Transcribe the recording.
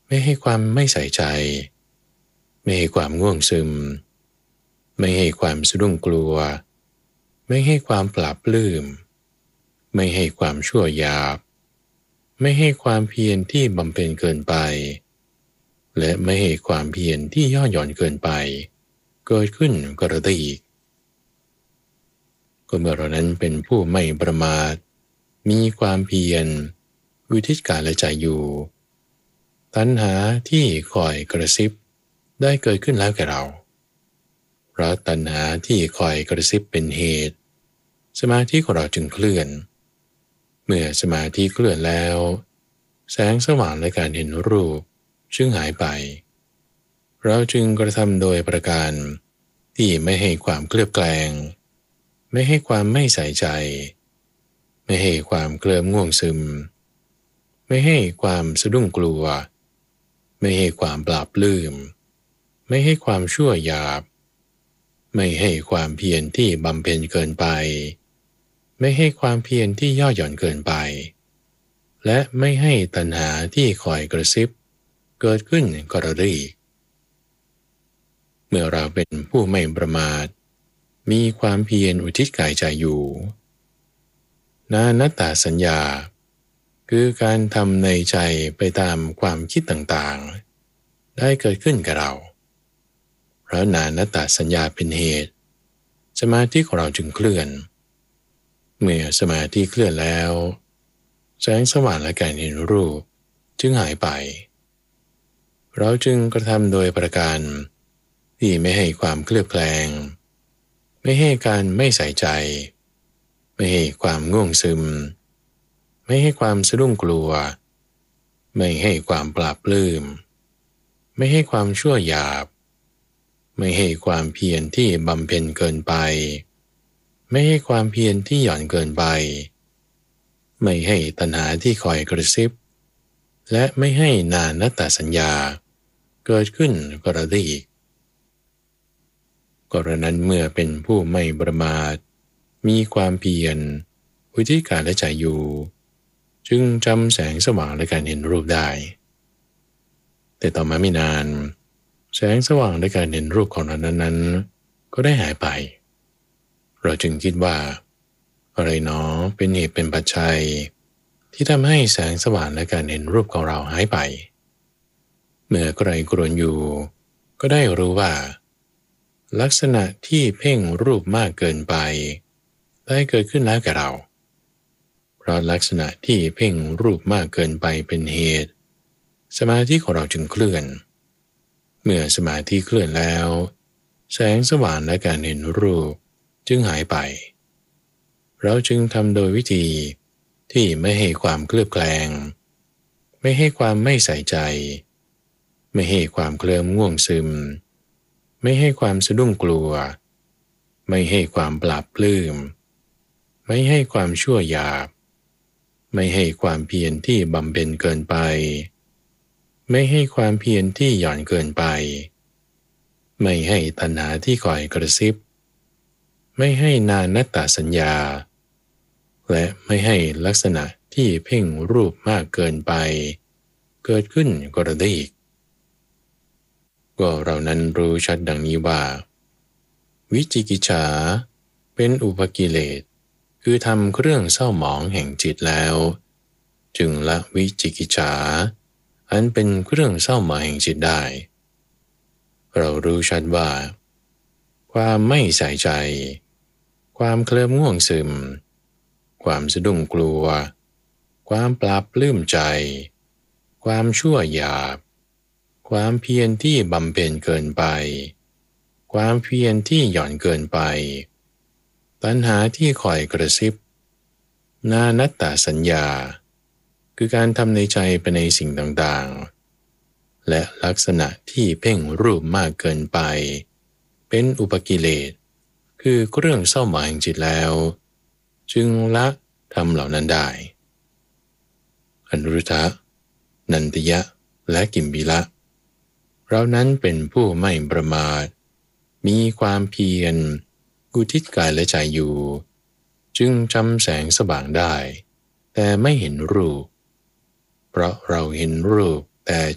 ไม่ให้ความไม่ใส่ใจไม่ให้ความง่วงซึมไม่ให้ความสะดุ้งกลัวไม่ให้ความปราบปลื้มไม่ให้ความชั่วหยาบไม่ให้ความเพียรที่บำเพ็ญเกินไปและไม่ให้ความเพียรที่ย่อหย่อนเกินไปเกิดขึ้นกระได้อีกก็เมื่อเรานั้นเป็นผู้ไม่ประมาทมีความเพียรอุทิศกายและใจอยู่ตัณหาที่คอยกระซิบได้เกิดขึ้นแล้วแก่เราเพราะตัณหาที่คอยกระซิบเป็นเหตุสมาธิของเราจึงเคลื่อนเมื่อสมาธิเคลื่อนแล้วแสงสว่างและการเห็นรูปจึงหายไปเราจึงกระทำโดยประการที่ไม่ให้ความเคลือบแคลงไม่ให้ความไม่ใส่ใจไม่ให้ความเคลิ้มง่วงซึมไม่ให้ความสะดุ้งกลัวไม่ให้ความปราบปลื้มไม่ให้ความชั่วหยาบไม่ให้ความเพียรที่บำเพ็ญเกินไปไม่ให้ความเพียรที่ย่อหย่อนเกินไปและไม่ให้ตัณหาที่คอยกระซิบเกิดขึ้นกระได้อีกเมื่อเราเป็นผู้ไม่ประมาทมีความเพียรอุทิศกายใจอยู่นานัตตสัญญาคือการทำในใจไปตามความคิดต่างๆได้เกิดขึ้นกับเราเพราะนานัตตสัญญาเป็นเหตุสมาธิของเราจึงเคลื่อนเมื่อสมาธิเคลื่อนแล้วแสงสว่างและการเห็นรูปจึงหายไปเราจึงกระทำโดยประการที่ไม่ให้ความเคลือบแคลงไม่ให้การไม่ใส่ใจไม่ให้ความง่วงซึมไม่ให้ความสะดุ้งกลัวไม่ให้ความปราบปลื้มไม่ให้ความชั่วหยาบไม่ให้ความเพียรที่บำเพ็ญเกินไปไม่ให้ความเพียรที่หย่อนเกินไปไม่ให้ตัณหาที่คอยกระซิบและไม่ให้นานัตตสัญญาเกิดขึ้นกระได้อีกกรณนั้นเมื่อเป็นผู้ไม่ประมาทมีความเพียรอุทิศกายและใจอยู่จึงจำแสงสว่างและการเห็นรูปได้แต่ต่อมาไม่นานแสงสว่างและการเห็นรูปของเรานั้นก็ได้หายไปเราจึงคิดว่าอะไรหนอเป็นเหตุเป็นปัจจัยที่ทำให้แสงสว่างและการเห็นรูปของเราหายไปเมื่อใครกรวนอยู่ก็ได้รู้ว่าลักษณะที่เพ่งรูปมากเกินไปได้เกิดขึ้นแล้วแก่เราเพราะลักษณะที่เพ่งรูปมากเกินไปเป็นเหตุสมาธิของเราจึงเคลื่อนเมื่อสมาธิเคลื่อนแล้วแสงสว่างและการเห็นรูปจึงหายไปเราจึงทำโดยวิธีที่ไม่ให้ความเคลือบแคลงไม่ให้ความไม่ใส่ใจไม่ให้ความเคลิ้มง่วงซึมไม่ให้ความสะดุ้งกลัวไม่ให้ความปราบปลื้มไม่ให้ความชั่วหยาบไม่ให้ความเพียรที่บำเพ็ญเกินไปไม่ให้ความเพียรที่หย่อนเกินไปไม่ให้ตัณหาที่คอยกระซิบไม่ให้นานัตตสัญญาและไม่ให้ลักษณะที่เพ่งรูปมากเกินไปเกิดขึ้นก็ได้อีกก็เรานั้นรู้ชัดดังนี้ว่าวิจิกิจฉาเป็นอุปกิเลสคือทำเครื่องเศร้าหมองแห่งจิตแล้วจึงละวิจิกิจฉาอันเป็นเครื่องเศร้าหมองแห่งจิตได้เรารู้ชัดว่าความไม่ใส่ใจความเคลิ้มง่วงซึมความสะดุ้งกลัวความปราบปลื้มใจความชั่วหยาบความเพียรที่บำเพ็ญเกินไปความเพียรที่หย่อนเกินไปตัณหาที่คอยกระซิบนานัตตสัญญาคือการทำในใจไปในสิ่งต่างๆและลักษณะที่เพ่งรูปมากเกินไปเป็นอุปกิเลสคือเครื่องเศร้าหมองแห่งจิตแล้วจึงละทำเหล่านั้นได้อนุรุทธะนันติยะและกิมบิละเรานั้นเป็นผู้ไม่ประมาทมีความเพียรอุทิศกายและใจอยู่จึงจำแสงสว่างได้แต่ไม่เห็นรูปเพราะเราเห็นรูปแต่